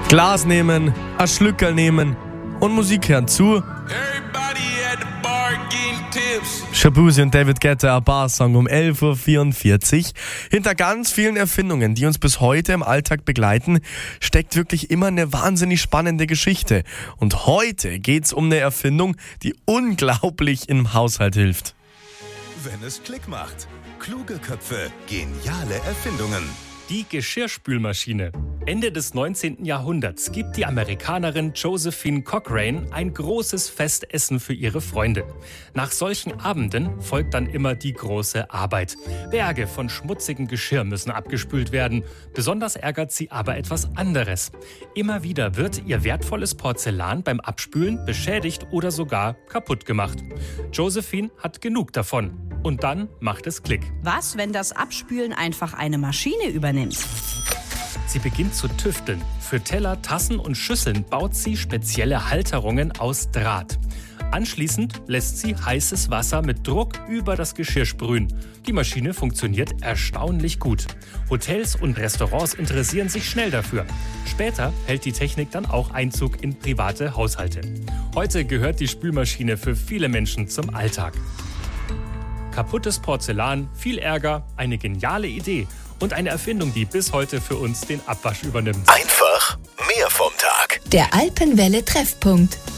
Glas nehmen, ein Schlückerl nehmen und Musik hören zu. Shaboozey und David Guetta, ein Bar-Song um 11.44 Uhr. Hinter ganz vielen Erfindungen, die uns bis heute im Alltag begleiten, steckt wirklich immer eine wahnsinnig spannende Geschichte. Und heute geht's um eine Erfindung, die unglaublich im Haushalt hilft. Wenn es Klick macht. Kluge Köpfe, geniale Erfindungen. Die Geschirrspülmaschine. Ende des 19. Jahrhunderts gibt die Amerikanerin Josephine Cochrane ein großes Festessen für ihre Freunde. Nach solchen Abenden folgt dann immer die große Arbeit. Berge von schmutzigem Geschirr müssen abgespült werden. Besonders ärgert sie aber etwas anderes. Immer wieder wird ihr wertvolles Porzellan beim Abspülen beschädigt oder sogar kaputt gemacht. Josephine hat genug davon. Und dann macht es Klick. Was, wenn das Abspülen einfach eine Maschine übernimmt? Sie beginnt zu tüfteln. Für Teller, Tassen und Schüsseln baut sie spezielle Halterungen aus Draht. Anschließend lässt sie heißes Wasser mit Druck über das Geschirr sprühen. Die Maschine funktioniert erstaunlich gut. Hotels und Restaurants interessieren sich schnell dafür. Später hält die Technik dann auch Einzug in private Haushalte. Heute gehört die Spülmaschine für viele Menschen zum Alltag. Kaputtes Porzellan, viel Ärger, eine geniale Idee und eine Erfindung, die bis heute für uns den Abwasch übernimmt. Einfach mehr vom Tag. Der Alpenwelle Treffpunkt.